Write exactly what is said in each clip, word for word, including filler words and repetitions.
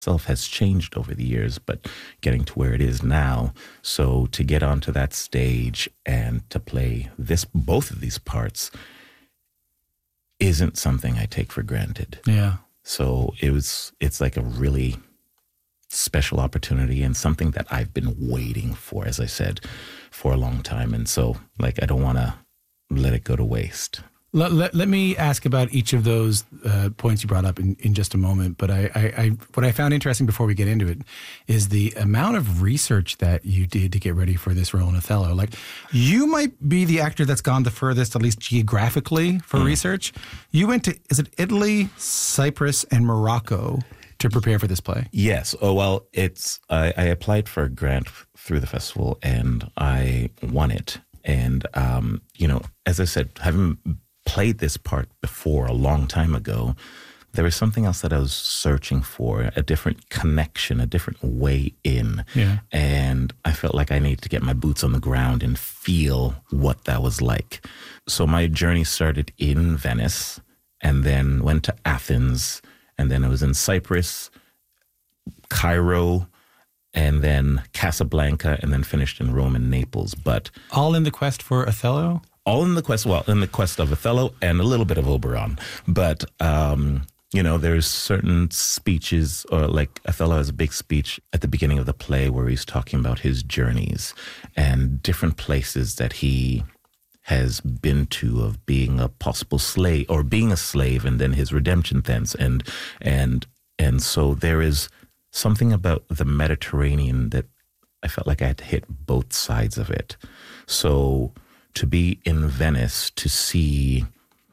itself has changed over the years, but getting to where it is now. So to get onto that stage and to play this, both of these parts, isn't something I take for granted. Yeah. So it was, it's like a really special opportunity and something that I've been waiting for, as I said, for a long time. And so, like, I don't want to let it go to waste. Let, let, let me ask about each of those uh, points you brought up in, in just a moment. But I, I, I, what I found interesting before we get into it is the amount of research that you did to get ready for this role in Othello. Like, you might be the actor that's gone the furthest, at least geographically, for mm. research. You went to, is it Italy, Cyprus, and Morocco to prepare for this play? Yes. Oh, well, it's I, I applied for a grant through the festival and I won it. And, um, you know, as I said, having played this part before a long time ago, there was something else that I was searching for, a different connection, a different way in. Yeah. And I felt like I needed to get my boots on the ground and feel what that was like. So my journey started in Venice and then went to Athens, and then I was in Cyprus, Cairo, and then Casablanca, and then finished in Rome and Naples. But all in the quest for Othello? All in the quest, well, in the quest of Othello and a little bit of Oberon. But, um, you know, there's certain speeches, or like Othello has a big speech at the beginning of the play where he's talking about his journeys and different places that he has been to, of being a possible slave or being a slave, and then his redemption thence. And, and, and so there is something about the Mediterranean that I felt like I had to hit both sides of it. So to be in Venice, to see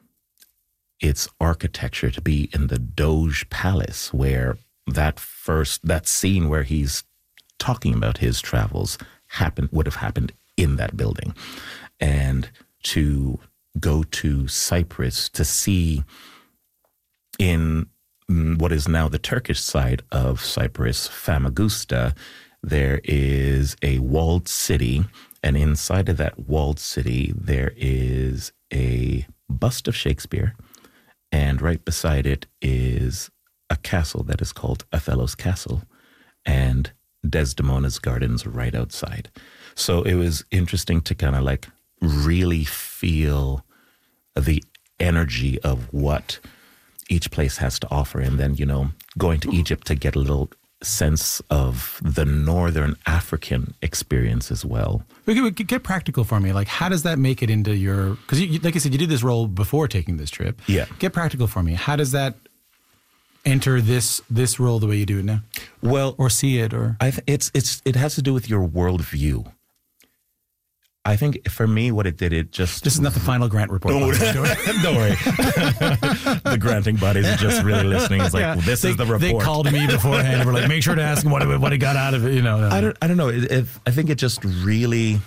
its architecture, to be in the Doge Palace, where that first, that scene where he's talking about his travels happened, would have happened in that building. And to go to Cyprus to see in what is now the Turkish side of Cyprus, Famagusta, there is a walled city. And inside of that walled city, there is a bust of Shakespeare. And right beside it is a castle that is called Othello's Castle. And Desdemona's gardens right outside. So it was interesting to kind of like really feel the energy of what each place has to offer. And then, you know, going to Egypt to get a little sense of the Northern African experience as well. Get, get practical for me. Like, how does that make it into your, because you, like I said, you did this role before taking this trip. Yeah. Get practical for me. How does that enter this this role the way you do it now? Well, or see it, or I th- it's it's it has to do with your worldview. I think for me, what it did, it just... This is not the final grant report. Don't, don't worry. The granting bodies are just really listening. It's like, yeah. well, this they, is the report. They called me beforehand and were like, make sure to ask him what, what he got out of it. You know, I don't, I don't know. It, it, I think it just really,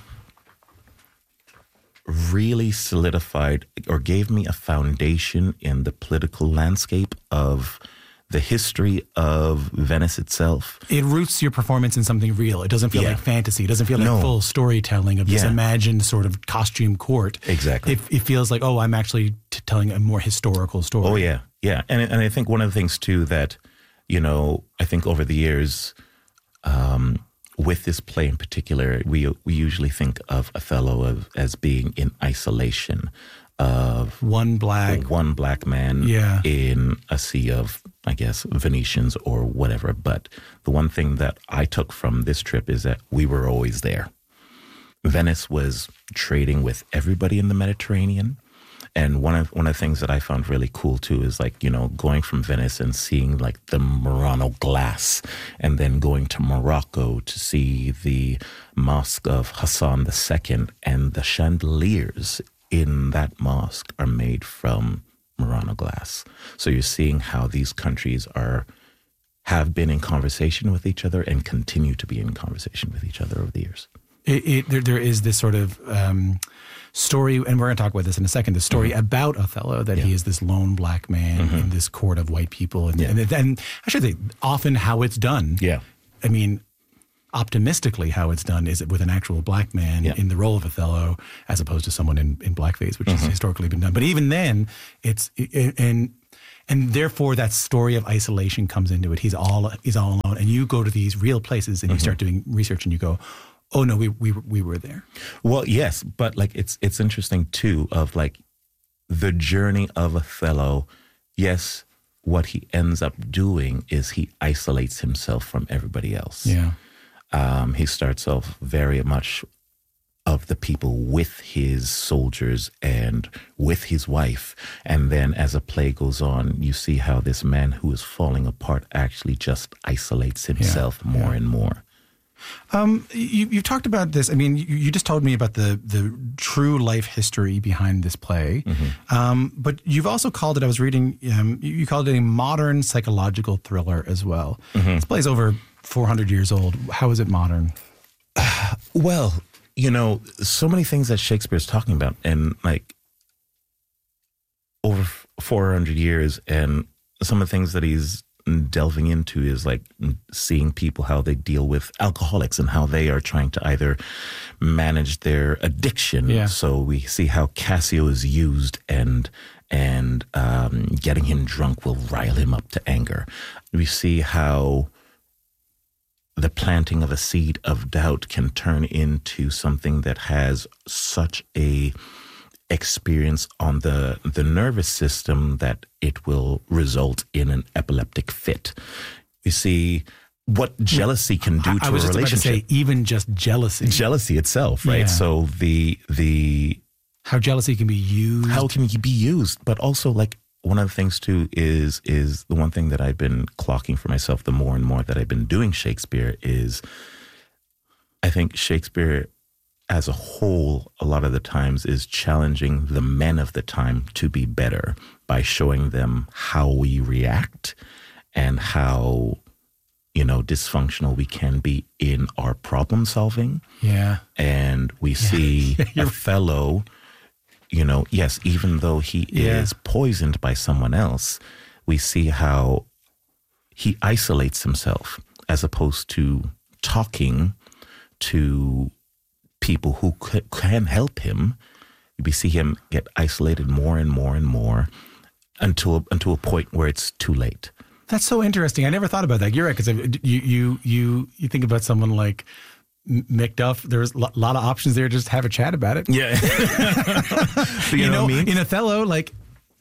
really solidified or gave me a foundation in the political landscape of the history of Venice itself. It roots your performance in something real. It doesn't feel yeah. like fantasy. It doesn't feel like no. full storytelling of this yeah. imagined sort of costume court. Exactly. It, it feels like, oh, I'm actually t- telling a more historical story. Oh, yeah. Yeah. And, and I think one of the things, too, that, you know, I think over the years, um, with this play in particular, we we usually think of Othello of, as being in isolation, of one black one black man yeah. in a sea of, I guess, Venetians or whatever. But the one thing that I took from this trip is that we were always there. Venice was trading with everybody in the Mediterranean. And one of one of the things that I found really cool too is, like, you know, going from Venice and seeing like the Murano glass, and then going to Morocco to see the Mosque of Hassan the Second, and the chandeliers in that mosque are made from Murano glass. So you're seeing how these countries are have been in conversation with each other and continue to be in conversation with each other over the years. It, it, there, there is this sort of um, story, and we're going to talk about this in a second, the story mm-hmm. about Othello, that yeah. he is this lone black man mm-hmm. in this court of white people. And, yeah. and, and I should say, often how it's done. Yeah. I mean, optimistically how it's done is with an actual black man yeah. in the role of Othello, as opposed to someone in, in blackface, which mm-hmm. has historically been done. But even then, it's, it, and and therefore that story of isolation comes into it. He's all he's all alone, and you go to these real places and you mm-hmm. start doing research, and you go, oh no, we we we were there. Well, yes, but like it's it's interesting too of like the journey of Othello. Yes, what he ends up doing is he isolates himself from everybody else. Yeah, um, he starts off very much of the people with his soldiers and with his wife. And then as the play goes on, you see how this man who is falling apart actually just isolates himself yeah, more yeah. and more. Um, you, you've talked about this. I mean, you, you just told me about the, the true life history behind this play. Mm-hmm. Um, but you've also called it, I was reading, um, you called it a modern psychological thriller as well. Mm-hmm. This play's over four hundred years old. How is it modern? Uh, well, you know, so many things that Shakespeare's talking about, and like over four hundred years, and some of the things that he's delving into is like seeing people, how they deal with alcoholics and how they are trying to either manage their addiction. Yeah. So we see how Cassio is used, and and um, getting him drunk will rile him up to anger. We see how the planting of a seed of doubt can turn into something that has such a experience on the the nervous system that it will result in an epileptic fit. You see what jealousy can do to I was a just relationship. About to say, even just jealousy, jealousy itself, right? Yeah. So the the how jealousy can be used, how can it be used, but also like. One of the things, too, is is the one thing that I've been clocking for myself the more and more that I've been doing Shakespeare is I think Shakespeare as a whole, a lot of the times, is challenging the men of the time to be better by showing them how we react and how, you know, dysfunctional we can be in our problem solving. Yeah. And we yeah. see Othello... You know, yes, even though he yeah. is poisoned by someone else, we see how he isolates himself as opposed to talking to people who c- can help him. We see him get isolated more and more and more until until a point where it's too late. That's so interesting. I never thought about that. You're right, because you you you you think about someone like Macduff, there's a lot of options there. Just have a chat about it. Yeah. you, you know, know what I mean? In Othello, like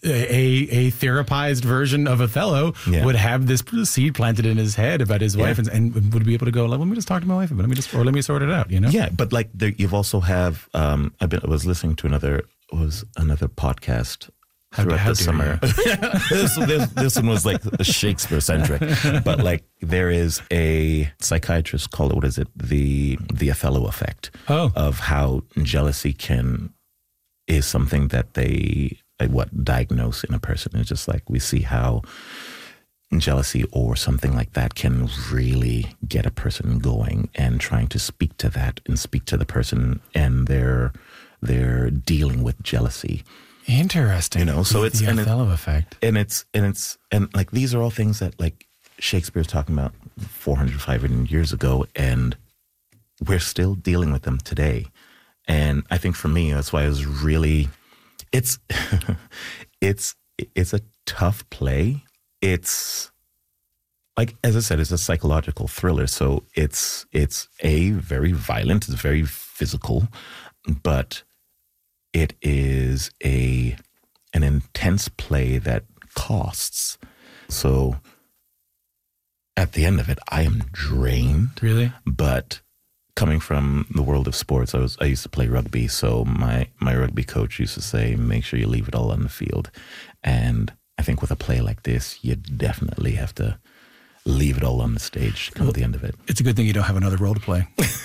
a a therapized version of Othello yeah. would have this seed planted in his head about his yeah. wife, and, and would be able to go, like, let me just talk to my wife about it. Let me just, or let me sort it out, you know? Yeah, but like there, you've also have, um, I've been, I was listening to another, was another podcast How, throughout how the summer. this, this, this one was like Shakespeare centric, but like there is a psychiatrist called, what is it? The, the Othello effect oh. of how jealousy can, is something that they, what, diagnose in a person. It's just like we see how jealousy or something like that can really get a person going, and trying to speak to that and speak to the person and their, their dealing with jealousy. Interesting. You know, so the, it's the and Othello it, effect. And it's and it's and like these are all things that like Shakespeare's talking about four hundred, five hundred years ago, and we're still dealing with them today. And I think for me, that's why I was really it's it's it's a tough play. It's like, as I said, it's a psychological thriller. So it's it's a very violent, it's very physical, but it is a an intense play that costs. So at the end of it, I am drained. Really? But coming from the world of sports, I was I used to play rugby. So my, my rugby coach used to say, make sure you leave it all on the field. And I think with a play like this, you definitely have to leave it all on the stage come well, the end of it. It's a good thing you don't have another role to play.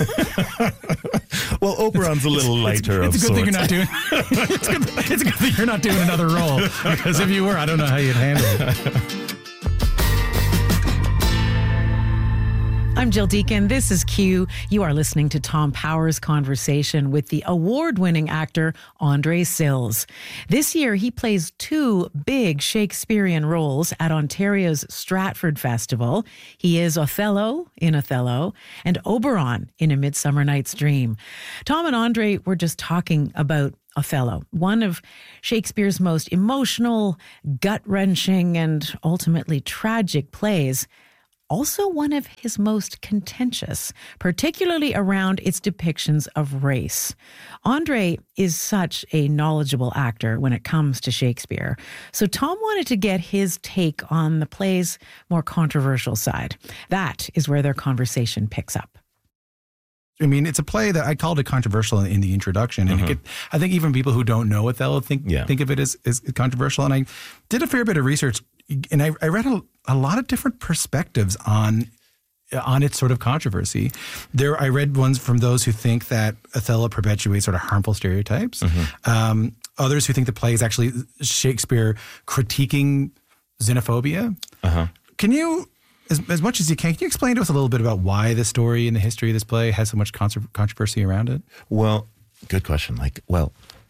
Well, Oberon's a little lighter it's, it's, it's of a good sorts. thing you're not doing it's, good, it's a good thing you're not doing another role, because if you were, I don't know how you'd handle it. I'm Jill Deacon. This is Q. You are listening to Tom Power's conversation with the award-winning actor Andre Sills. This year, he plays two big Shakespearean roles at Ontario's Stratford Festival. He is Othello in Othello and Oberon in A Midsummer Night's Dream. Tom and Andre were just talking about Othello, one of Shakespeare's most emotional, gut-wrenching, and ultimately tragic plays, also one of his most contentious, particularly around its depictions of race. Andre is such a knowledgeable actor when it comes to Shakespeare, so Tom wanted to get his take on the play's more controversial side. That is where their conversation picks up. I mean, it's a play that I called it controversial in, in the introduction. And mm-hmm. it could, I think even people who don't know Othello think yeah. think of it as, as controversial. And I did a fair bit of research, and I, I read a, a lot of different perspectives on on its sort of controversy. There, I read ones from those who think that Othello perpetuates sort of harmful stereotypes. Mm-hmm. Um, others who think the play is actually Shakespeare critiquing xenophobia. Uh-huh. Can you... As, as much as you can, can you explain to us a little bit about why the story and the history of this play has so much contro- controversy around it? Well, good question. Like, well,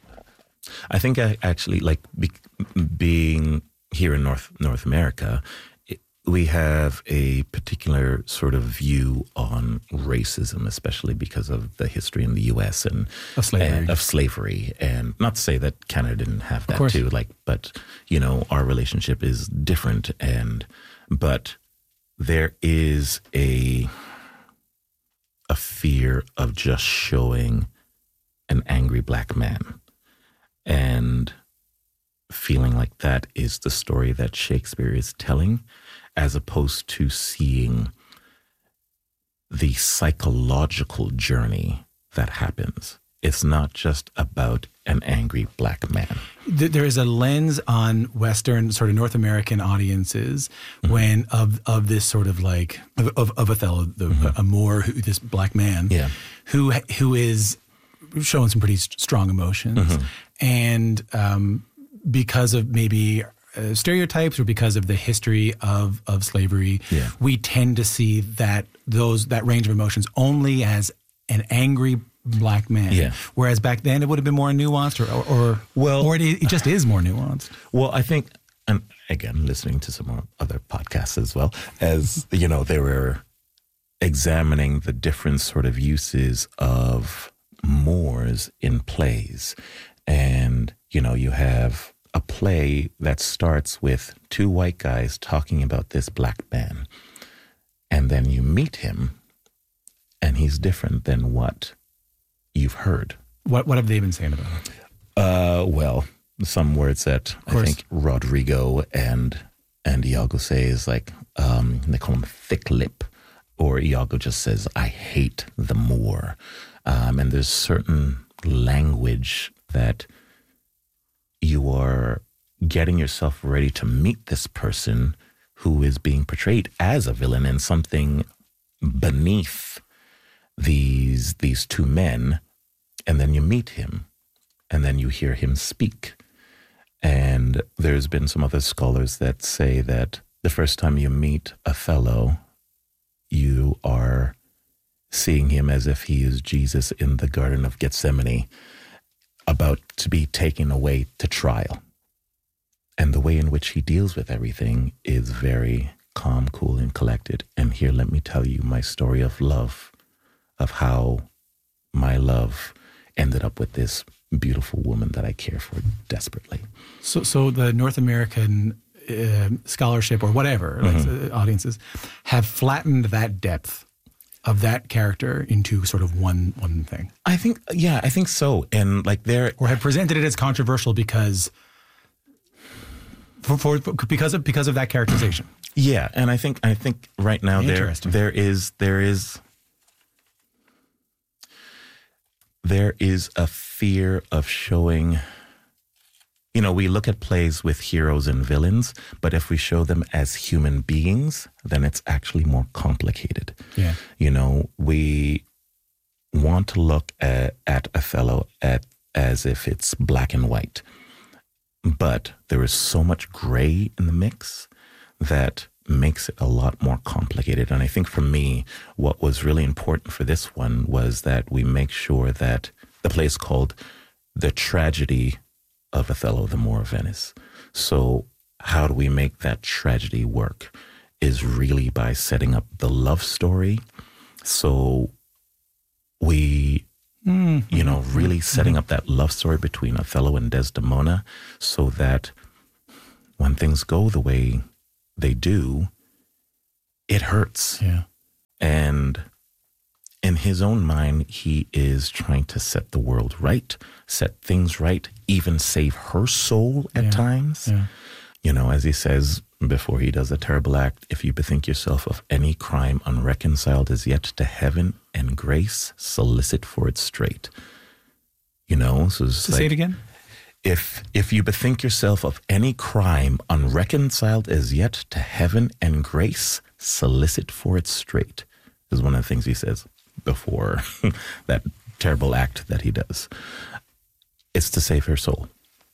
I think I actually, like, be, being here in North North America, it, we have a particular sort of view on racism, especially because of the history in the U S and of slavery. And, of slavery. And not to say that Canada didn't have that too, like, but, you know, our relationship is different. And, but... there is a a fear of just showing an angry black man, and feeling like that is the story that Shakespeare is telling, as opposed to seeing the psychological journey that happens. It's not just about an angry black man. There is a lens on Western, sort of North American audiences mm-hmm. when of of this sort of like of of, of Othello, the mm-hmm. a Moor, who, this black man, yeah. who who is showing some pretty strong emotions, mm-hmm. and um, because of maybe uh, stereotypes or because of the history of of slavery, yeah. we tend to see that those that range of emotions only as an angry black man. Yeah. Whereas back then it would have been more nuanced, or, or, or well, or it, it just is more nuanced. Well, I think, and again, listening to some other podcasts as well, as, you know, they were examining the different sort of uses of Moors in plays. And, you know, you have a play that starts with two white guys talking about this black man. And then you meet him, and he's different than what you've heard. What what have they been saying about it? Uh, well, some words that I think Rodrigo and and Iago say is like, um, they call him thick lip, or Iago just says, I hate the Moor. Um, and there's certain language that you are getting yourself ready to meet this person who is being portrayed as a villain, and something beneath these these two men. And then you meet him, and then you hear him speak. And there's been some other scholars that say that the first time you meet Othello, you are seeing him as if he is Jesus in the Garden of Gethsemane, about to be taken away to trial. And the way in which he deals with everything is very calm, cool, and collected. And here, let me tell you my story of love, of how my love ended up with this beautiful woman that I care for desperately. So, so the North American uh, scholarship or whatever, mm-hmm. like, uh, audiences have flattened that depth of that character into sort of one one thing. I think, yeah, I think so. And like they're or have presented it as controversial because for, for because of because of that characterization. Yeah, and I think I think right now there there is there is. There is a fear of showing, you know, we look at plays with heroes and villains, but if we show them as human beings, then it's actually more complicated. Yeah. You know, we want to look at, at Othello at, as if it's black and white, but there is so much gray in the mix that makes it a lot more complicated. And I think for me, what was really important for this one was that we make sure that the play is called The Tragedy of Othello, the Moor of Venice. So how do we make that tragedy work is really by setting up the love story. So we Mm-hmm. You know, really setting mm-hmm. up that love story between Othello and Desdemona so that when things go the way they do, it hurts. Yeah. And in his own mind, he is trying to set the world right, set things right, even save her soul at yeah. times. Yeah. You know, as he says before he does a terrible act, if you bethink yourself of any crime unreconciled as yet to heaven and grace, solicit for it straight. You know, so, it's so like, say it again. If if you bethink yourself of any crime unreconciled as yet to heaven and grace, solicit for it straight, is one of the things he says before that terrible act that he does. It's to save her soul.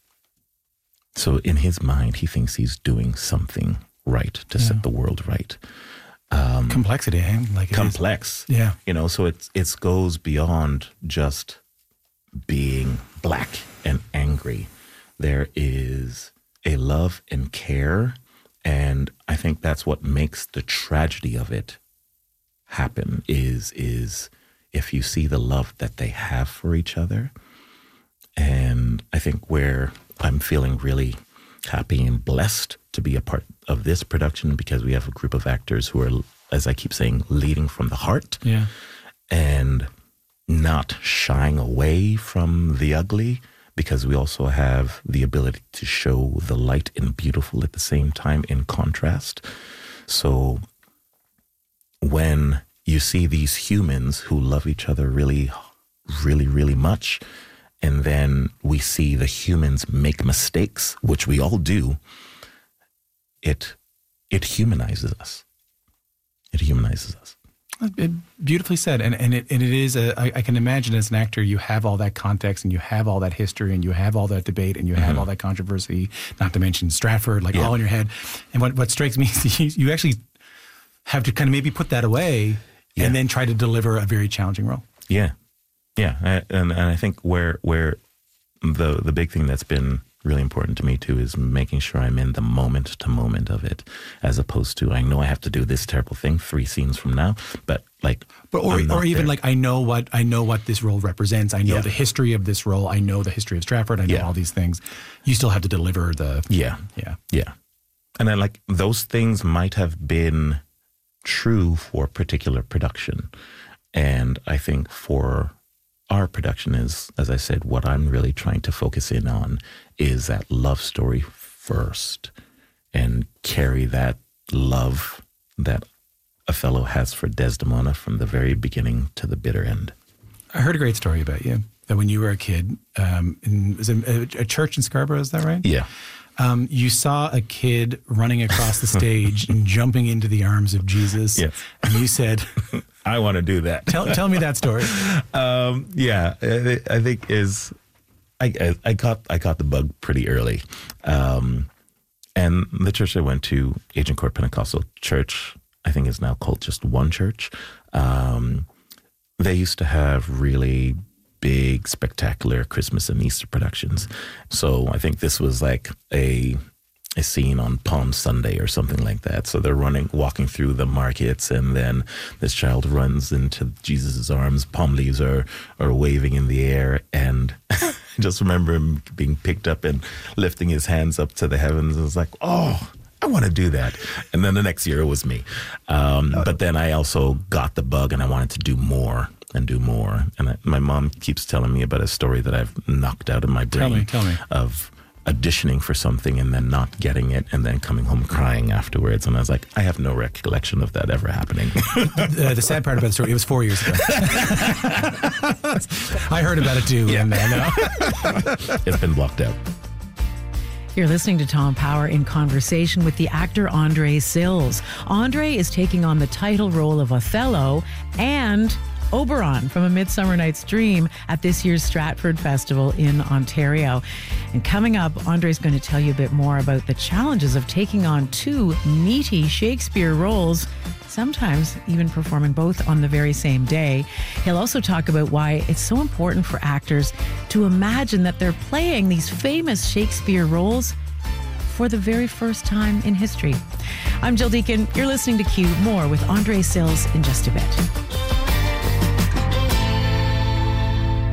So in his mind, he thinks he's doing something right to yeah. set the world right. Um, Complexity, eh? Like it complex. Is. Yeah. You know, so it, it goes beyond just being black and angry. There is a love and care, and I think that's what makes the tragedy of it happen is, is if you see the love that they have for each other. And I think where I'm feeling really happy and blessed to be a part of this production because we have a group of actors who are, as I keep saying, leading from the heart. Yeah. And not shying away from the ugly, because we also have the ability to show the light and beautiful at the same time in contrast. So when you see these humans who love each other really, really, really much, and then we see the humans make mistakes, which we all do, it it humanizes us. It humanizes us. It, beautifully said, and and it and it is. A, I, I can imagine as an actor, you have all that context, and you have all that history, and you have all that debate, and you have mm-hmm. all that controversy. Not to mention Stratford, like yeah. all in your head. And what what strikes me is you, you actually have to kind of maybe put that away, yeah. and then try to deliver a very challenging role. Yeah, yeah, I, and and I think where where the the big thing that's been really important to me too is making sure I'm in the moment to moment of it, as opposed to I know I have to do this terrible thing three scenes from now, but like, but or or even there. like I know what I know what this role represents. I know yeah. the history of this role. I know the history of Stratford. I know yeah. all these things. You still have to deliver the yeah yeah yeah, and then like those things might have been true for a particular production, and I think for our production is, as I said, what I'm really trying to focus in on is that love story first and carry that love that Othello has for Desdemona from the very beginning to the bitter end. I heard a great story about you, that when you were a kid, um, in, was it a, a church in Scarborough, is that right? Yeah. Um, you saw a kid running across the stage and jumping into the arms of Jesus. Yes. And you said, I want to do that. Tell tell me that story. Um, yeah, I, I think is I, I I caught I caught the bug pretty early, um, and the church I went to, Agincourt Pentecostal Church, I think is now called just One Church. Um, they used to have really big, spectacular Christmas and Easter productions. So I think this was like a a scene on Palm Sunday or something like that. So they're running, walking through the markets, and then this child runs into Jesus' arms. Palm leaves are, are waving in the air. And I just remember him being picked up and lifting his hands up to the heavens. I was like, oh, I want to do that. And then the next year it was me. Um, but then I also got the bug and I wanted to do more and do more. And I, my mom keeps telling me about a story that I've knocked out of my brain. Tell me, tell me. Of auditioning for something and then not getting it and then coming home crying afterwards. And I was like, I have no recollection of that ever happening. uh, the sad part about the story, it was four years ago. I heard about it too. Yeah. And, uh, no. It's been blocked out. You're listening to Tom Power in conversation with the actor Andre Sills. Andre is taking on the title role of Othello and Oberon from A Midsummer Night's Dream at this year's Stratford Festival in Ontario. And coming up, Andre's going to tell you a bit more about the challenges of taking on two meaty Shakespeare roles, sometimes even performing both on the very same day. He'll also talk about why it's so important for actors to imagine that they're playing these famous Shakespeare roles for the very first time in history. I'm Jill Deacon. You're listening to Q. More with Andre Sills in just a bit.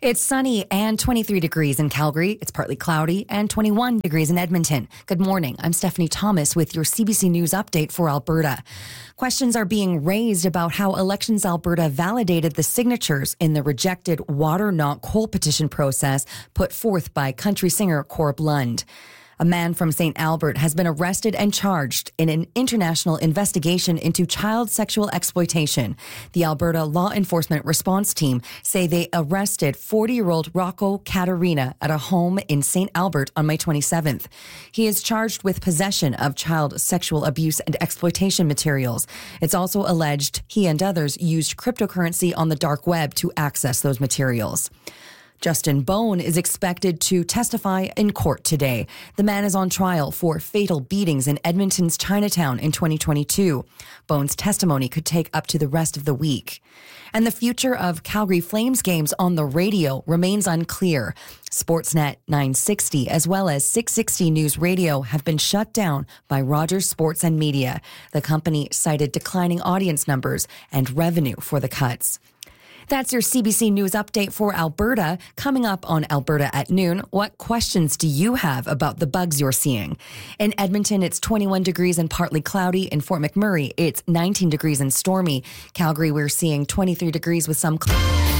It's sunny and twenty-three degrees in Calgary. It's partly cloudy and twenty-one degrees in Edmonton. Good morning. I'm Stephanie Thomas with your C B C News update for Alberta. Questions are being raised about how Elections Alberta validated the signatures in the rejected Water Not Coal petition process put forth by country singer Corb Lund. A man from Saint Albert has been arrested and charged in an international investigation into child sexual exploitation. The Alberta Law Enforcement Response Team say they arrested forty-year-old Rocco Caterina at a home in Saint Albert on May twenty-seventh. He is charged with possession of child sexual abuse and exploitation materials. It's also alleged he and others used cryptocurrency on the dark web to access those materials. Justin Bone is expected to testify in court today. The man is on trial for fatal beatings in Edmonton's Chinatown in twenty twenty-two. Bone's testimony could take up to the rest of the week. And the future of Calgary Flames games on the radio remains unclear. Sportsnet nine sixty as well as six sixty News Radio have been shut down by Rogers Sports and Media. The company cited declining audience numbers and revenue for the cuts. That's your C B C News update for Alberta. Coming up on Alberta at noon, what questions do you have about the bugs you're seeing? In Edmonton, it's twenty-one degrees and partly cloudy. In Fort McMurray, it's nineteen degrees and stormy. Calgary, we're seeing twenty-three degrees with some clouds.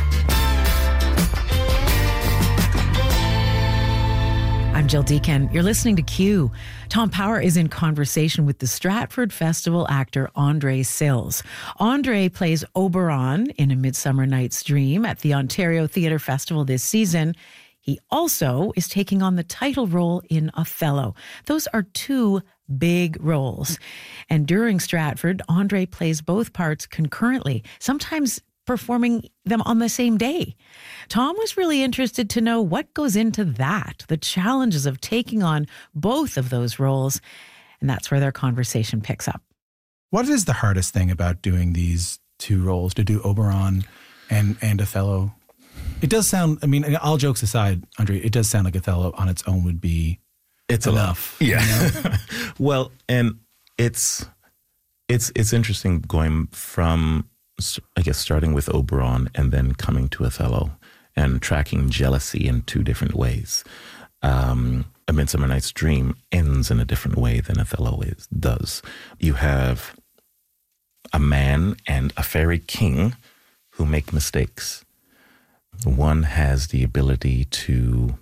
I'm Jill Deacon. You're listening to Q. Tom Power is in conversation with the Stratford Festival actor Andre Sills. Andre plays Oberon in A Midsummer Night's Dream at the Ontario Theatre Festival this season. He also is taking on the title role in Othello. Those are two big roles. And during Stratford, Andre plays both parts concurrently, sometimes performing them on the same day. Tom was really interested to know what goes into that, the challenges of taking on both of those roles. And that's where their conversation picks up. What is the hardest thing about doing these two roles, to do Oberon and, and Othello? It does sound, I mean, all jokes aside, Andre, it does sound like Othello on its own would be it's enough. A lot. Yeah. You know? Well, and it's, it's, it's interesting going from, I guess, starting with Oberon and then coming to Othello and tracking jealousy in two different ways. Um, A Midsummer Night's Dream ends in a different way than Othello is, does. You have a man and a fairy king who make mistakes. One has the ability to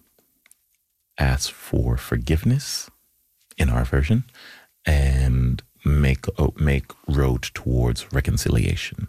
ask for forgiveness, in our version, and make make road towards reconciliation.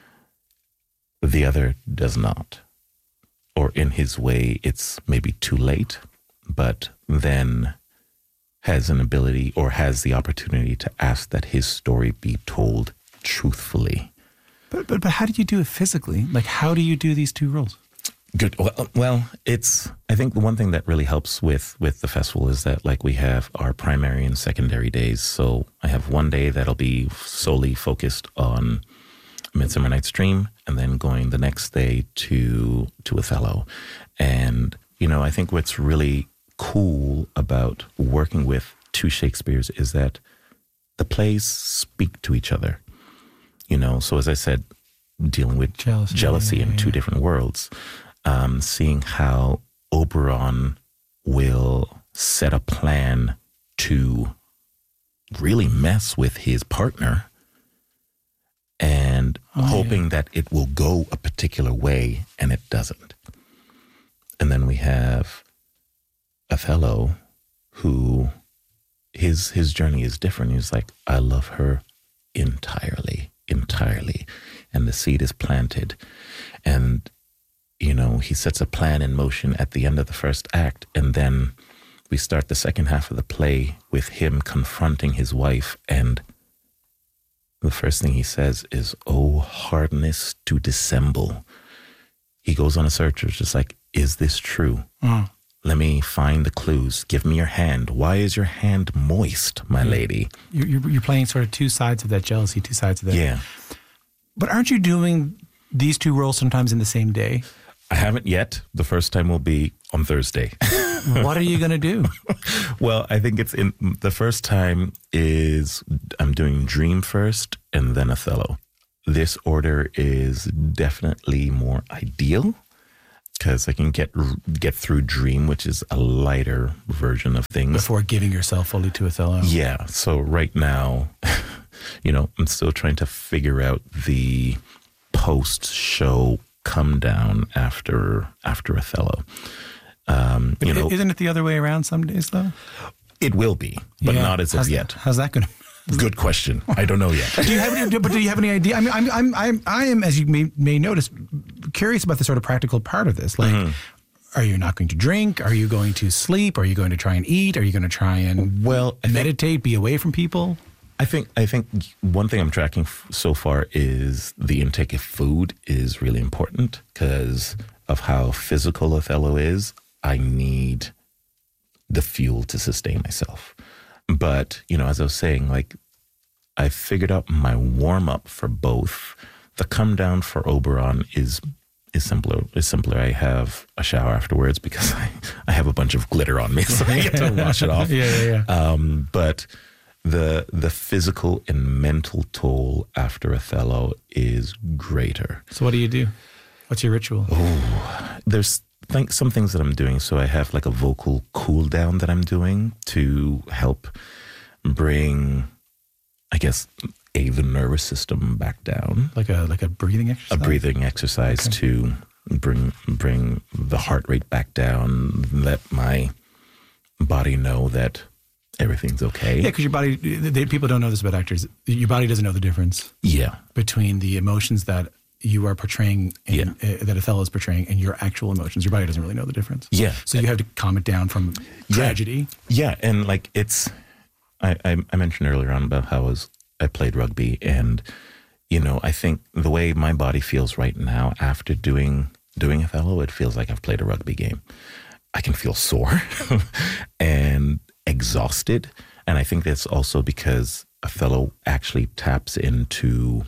The other does not. Or in his way, it's maybe too late, but then has an ability or has the opportunity to ask that his story be told truthfully. But but but how do you do it physically? Like, how do you do these two roles? Good. Well, well, it's, I think the one thing that really helps with, with the festival is that, like, we have our primary and secondary days. So I have one day that'll be solely focused on Midsummer Night's Dream, and then going the next day to to Othello. And, you know, I think what's really cool about working with two Shakespeares is that the plays speak to each other. You know, so as I said, dealing with jealousy, jealousy yeah, in yeah, two yeah. different worlds, um, seeing how Oberon will set a plan to really mess with his partner, and oh, hoping yeah. that it will go a particular way, and it doesn't. And then we have Othello, who his his journey is different. He's like, I love her entirely, entirely. And the seed is planted. And, you know, he sets a plan in motion at the end of the first act. And then we start the second half of the play with him confronting his wife, and the first thing he says is, "Oh, hardness to dissemble." He goes on a search. It's just like, is this true? Mm. Let me find the clues. Give me your hand. Why is your hand moist, my yeah. lady? You're, you're playing sort of two sides of that jealousy, two sides of that. Yeah. But aren't you doing these two roles sometimes in the same day? I haven't yet. The first time will be on Thursday. What are you going to do? Well, I think it's in the first time is I'm doing Dream first and then Othello. This order is definitely more ideal. because I can get get through Dream, which is a lighter version of things. Before giving yourself fully to Othello. Yeah. So right now, you know, I'm still trying to figure out the post-show come down after after Othello. Um, you know, isn't it the other way around some days, though? It will be, but Yeah. not as of how's, yet. How's that going to... Good question. I don't know yet. Do you have any, but do you have any idea? I mean, I'm, I'm, I'm, I am, as you may, may notice, curious about the sort of practical part of this. Like, mm-hmm. are you not going to drink? Are you going to sleep? Are you going to try and eat? Are you going to try and well I meditate, think, be away from people? I think, I think one thing I'm tracking f- so far is the intake of food is really important because of how physical Othello is. I need the fuel to sustain myself. But, you know, as I was saying, like, I figured out my warm-up for both. The come down for Oberon is is simpler. Is simpler. I have a shower afterwards because I, I have a bunch of glitter on me, so I get to wash it off. yeah, yeah, yeah. Um, but the the physical and mental toll after Othello is greater. So what do you do? What's your ritual? Oh, there's think some things that I'm doing. So I have like a vocal cool down that I'm doing to help bring, I guess, a the nervous system back down. Like a like a breathing exercise. A breathing exercise okay. to bring bring the heart rate back down. Let my body know that everything's okay. Yeah, because your body. They, people don't know this about actors. Your body doesn't know the difference. Yeah, between the emotions that you are portraying, in, yeah. uh, that Othello is portraying, and your actual emotions. Your body doesn't really know the difference. Yeah. So you have to calm it down from tragedy. Yeah, yeah. And like it's, I, I, I mentioned earlier on about how I was, I played rugby, and you know, I think the way my body feels right now after doing doing Othello, it feels like I've played a rugby game. I can feel sore and exhausted, and I think that's also because Othello actually taps into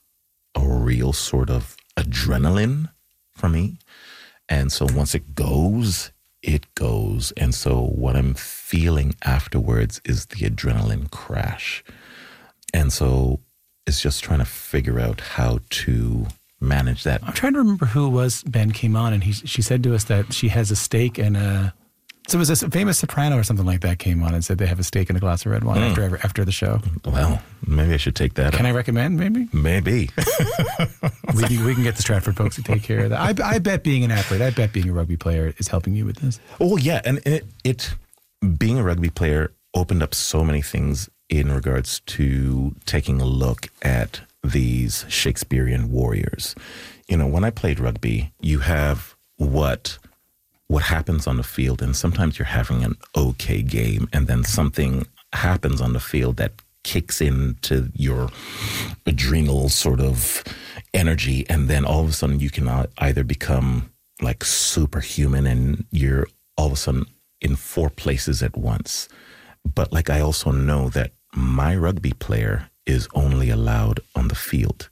a real sort of adrenaline for me. And so once it goes, it goes. And so what I'm feeling afterwards is the adrenaline crash. And so it's just trying to figure out how to manage that. I'm trying to remember who it was. Ben came on and he she said to us that she has a steak and a... So it was a famous soprano or something like that came on and said they have a steak and a glass of red wine mm. after after the show. Well, maybe I should take that Can up. I recommend, maybe? Maybe. we, can, we can get the Stratford folks to take care of that. I, I bet being an athlete, I bet being a rugby player is helping you with this. Oh, yeah. And it, it being a rugby player opened up so many things in regards to taking a look at these Shakespearean warriors. You know, when I played rugby, you have what... what happens on the field, and sometimes you're having an okay game, and then something happens on the field that kicks into your adrenal sort of energy, and then all of a sudden you can either become like superhuman and you're all of a sudden in four places at once. But like I also know that my rugby player is only allowed on the field.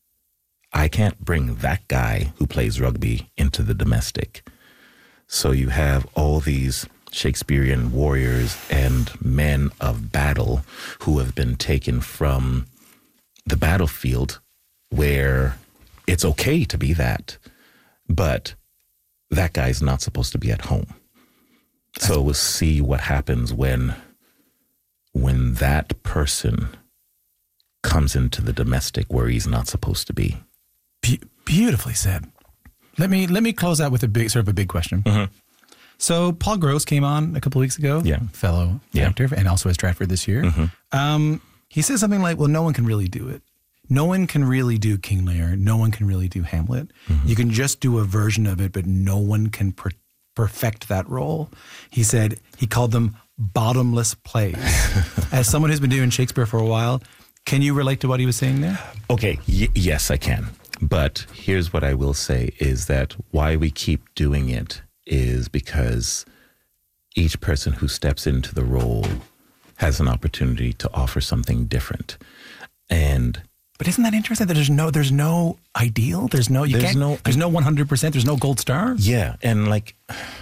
I can't bring that guy who plays rugby into the domestic. So you have all these Shakespearean warriors and men of battle who have been taken from the battlefield where it's okay to be that, but that guy's not supposed to be at home. So we'll see what happens when when that person comes into the domestic where he's not supposed to be. Be- beautifully said. Let me let me close out with a big sort of a big question. Mm-hmm. So Paul Gross came on a couple of weeks ago, yeah. fellow yeah. actor, and also at Stratford this year. Mm-hmm. Um, he says something like, "Well, no one can really do it. No one can really do King Lear. No one can really do Hamlet. Mm-hmm. You can just do a version of it, but no one can per- perfect that role." He said he called them bottomless plays. As someone who's been doing Shakespeare for a while, can you relate to what he was saying there? Okay, y- yes, I can. But here's what I will say is that why we keep doing it is because each person who steps into the role has an opportunity to offer something different. And but isn't that interesting that there's no there's no ideal? There's no you there's can't no there's no one hundred percent, there's no gold star? Yeah, and like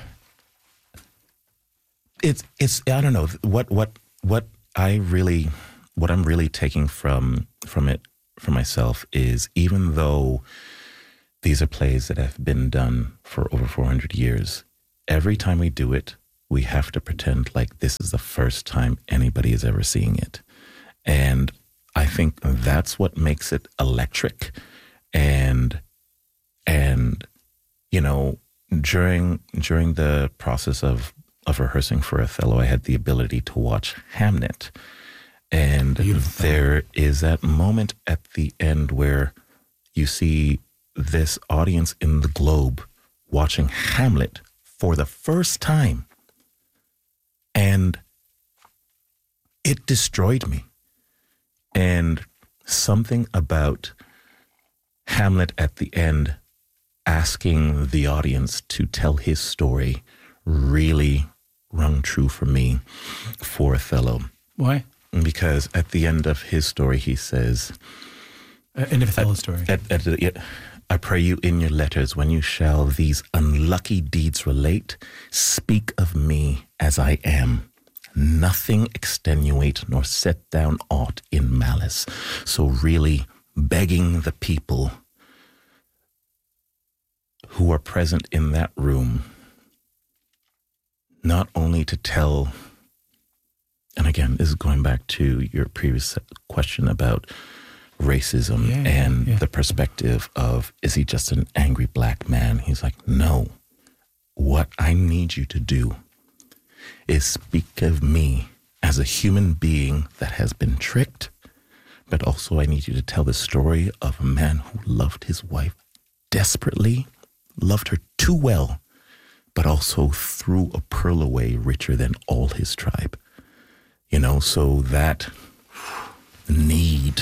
it's it's I don't know what what what I really what I'm really taking from from it for myself is even though these are plays that have been done for over four hundred years. Every time we do it, we have to pretend like this is the first time anybody is ever seeing it. And I think that's what makes it electric. And, and, you know, during, during the process of, of rehearsing for Othello, I had the ability to watch Hamnet. And Beautiful. There is that moment at the end where you see this audience in the Globe watching Hamlet for the first time. And it destroyed me. And something about Hamlet at the end asking the audience to tell his story really rung true for me for Othello. Why? Because at the end of his story, he says... Uh, end of Othello's story. At, at, at, I pray you in your letters, when you shall these unlucky deeds relate, speak of me as I am. Nothing extenuate nor set down aught in malice. So really begging the people who are present in that room, not only to tell, and again, this is going back to your previous question about racism yeah, and yeah. the perspective of, is he just an angry black man? He's like, no. What I need you to do is speak of me as a human being that has been tricked, but also I need you to tell the story of a man who loved his wife desperately, loved her too well, but also threw a pearl away richer than all his tribe. You know, so that need...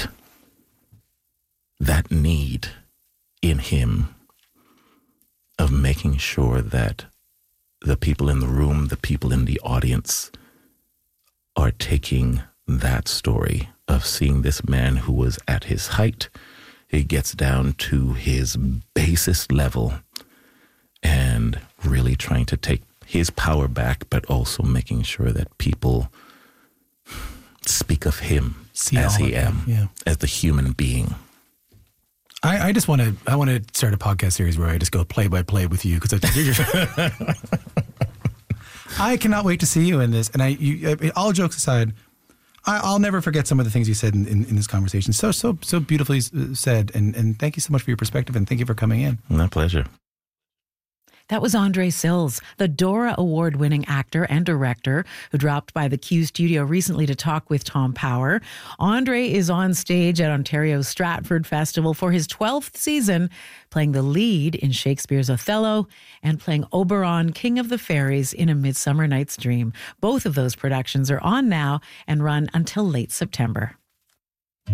that need in him of making sure that the people in the room, the people in the audience are taking that story of seeing this man who was at his height. He gets down to his basest level and really trying to take his power back, but also making sure that people speak of him See as he am, yeah. as the human being. I, I just want to. I want to start a podcast series where I just go play by play with you because I cannot wait to see you in this. And I, you, all jokes aside, I, I'll never forget some of the things you said in, in, in this conversation. So so so beautifully said. And and thank you so much for your perspective. And thank you for coming in. My pleasure. That was Andre Sills, the Dora Award-winning actor and director who dropped by the Q studio recently to talk with Tom Power. Andre is on stage at Ontario's Stratford Festival for his twelfth season, playing the lead in Shakespeare's Othello and playing Oberon, King of the Fairies, in A Midsummer Night's Dream. Both of those productions are on now and run until late September.